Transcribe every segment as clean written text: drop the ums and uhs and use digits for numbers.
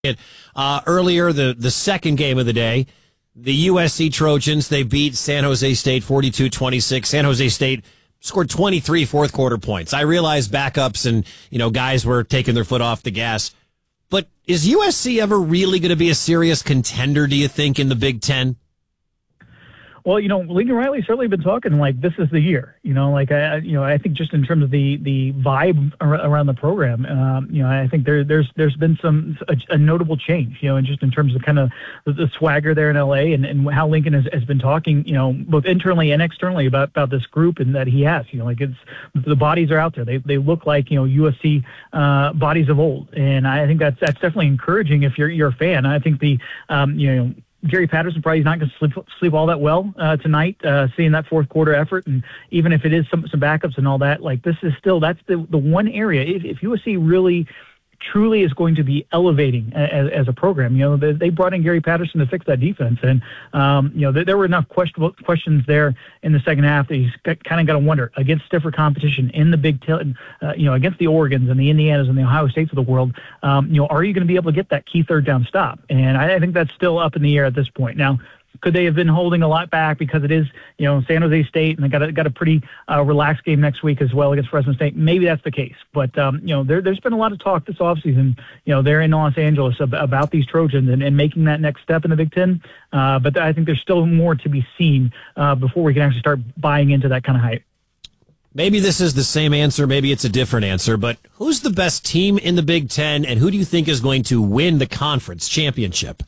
Earlier, the second game of the day, the USC Trojans, they beat San Jose State 42-26. San Jose State scored 23 fourth quarter points. I realize backups and, guys were taking their foot off the gas. But is USC ever really going to be a serious contender, do you think, in the Big Ten? Well, Lincoln Riley's certainly been talking like this is the year. I think just in terms of the vibe around the program, I think there's been a notable change, and just in terms of kind of the swagger there in LA and how Lincoln has been talking, both internally and externally about this group and that he has, it's the bodies are out there. They look like, USC bodies of old. And I think that's definitely encouraging if you're a fan. I think Gary Patterson probably is not going to sleep all that well tonight, seeing that fourth quarter effort. And even if it is some backups and all that, that's the one area. If USC really truly is going to be elevating as a program, they brought in Gary Patterson to fix that defense. And, there were enough questions there in the second half that he's kind of got to wonder against stiffer competition in the Big Ten, against the Oregons and the Indianas and the Ohio States of the world. Are you going to be able to get that key third down stop? And I think that's still up in the air at this point. Now, could they have been holding a lot back because it is, San Jose State and they got a pretty relaxed game next week as well against Fresno State? Maybe that's the case. But, there's been a lot of talk this offseason, they're in Los Angeles about these Trojans and making that next step in the Big Ten. But I think there's still more to be seen before we can actually start buying into that kind of hype. Maybe this is the same answer, maybe it's a different answer, but who's the best team in the Big Ten and who do you think is going to win the conference championship?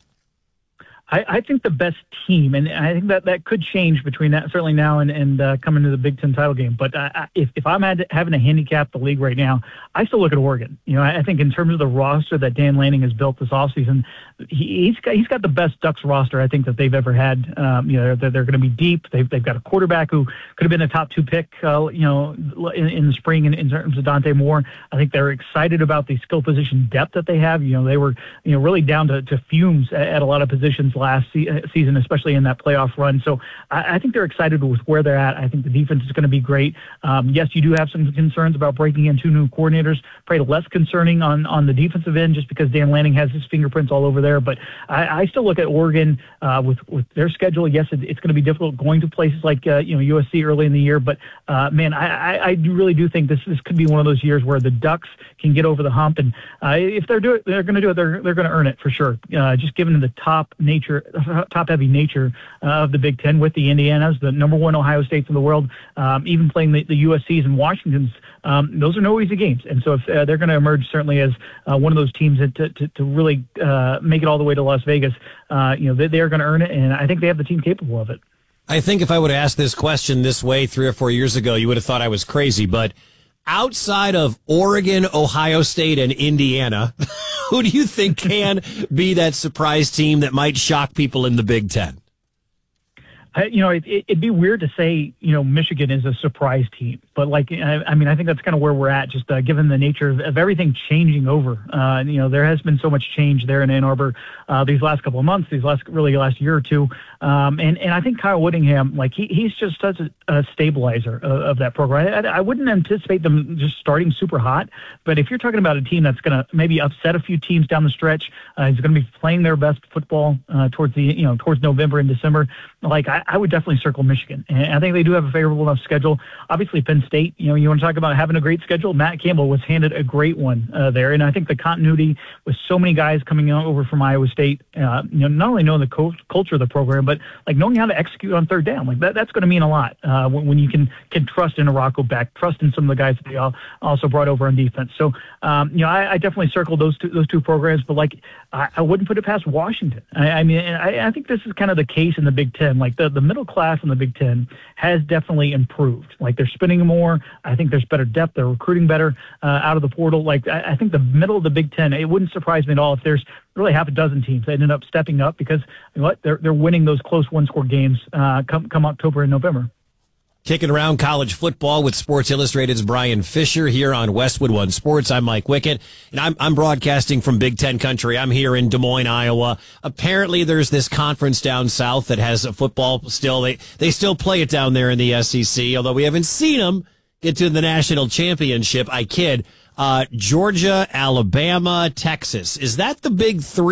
I think the best team, and I think that could change between that certainly now and coming to the Big Ten title game. But if I'm having to handicap the league right now, I still look at Oregon. I think in terms of the roster that Dan Lanning has built this offseason, he's got the best Ducks roster I think that they've ever had. They're going to be deep. They've got a quarterback who could have been a top 2 pick, in the spring in terms of Dante Moore. I think they're excited about the skill position depth that they have. They were really down to fumes at a lot of positions last season, especially in that playoff run. So I think they're excited with where they're at. I think the defense is going to be great. Yes, you do have some concerns about breaking in 2 new coordinators, probably less concerning on the defensive end just because Dan Lanning has his fingerprints all over there. But I still look at Oregon with their schedule. Yes, it's going to be difficult going to places like USC early in the year. But I really do think this could be one of those years where the Ducks can get over the hump. And if they're going to do it, they're going to earn it for sure. Just given the top-heavy nature of the Big Ten with the Indianas, the number 1 Ohio States in the world, even playing the USCs and Washingtons, those are no easy games. And so if they're going to emerge certainly as one of those teams to really make it all the way to Las Vegas, they're going to earn it, and I think they have the team capable of it. I think if I would have asked this question this way 3 or 4 years ago, you would have thought I was crazy, but outside of Oregon, Ohio State, and Indiana, who do you think can be that surprise team that might shock people in the Big Ten? It'd be weird to say, Michigan is a surprise team, but I think that's kind of where we're at, just given the nature of everything changing over. There has been so much change there in Ann Arbor these last couple of months, last year or two. And I think Kyle Whittingham, he's just such a stabilizer of that program. I wouldn't anticipate them just starting super hot, but if you're talking about a team that's going to maybe upset a few teams down the stretch, is going to be playing their best football towards November and December, I would definitely circle Michigan. And I think they do have a favorable enough schedule. Obviously, Penn State, you want to talk about having a great schedule. Matt Campbell was handed a great one there. And I think the continuity with so many guys coming over from Iowa State, not only knowing the culture of the program, but knowing how to execute on third down. That's going to mean a lot when you can trust in a Rocco Beck, trust in some of the guys that they also brought over on defense. So, I definitely circled those two programs, but I wouldn't put it past Washington. I think this is kind of the case in the Big Ten. The middle class in the Big Ten has definitely improved. They're spending more. I think there's better depth. They're recruiting better out of the portal. I think the middle of the Big Ten, it wouldn't surprise me at all if there's really half a dozen teams that ended up stepping up because they're winning those close one-score games come October and November. Kicking around college football with Sports Illustrated's Brian Fisher here on Westwood One Sports. I'm Mike Wickett, and I'm broadcasting from Big Ten country. I'm here in Des Moines, Iowa. Apparently, there's this conference down south that has a football still. They still play it down there in the SEC, although we haven't seen them get to the national championship. I kid. Georgia, Alabama, Texas. Is that the big three?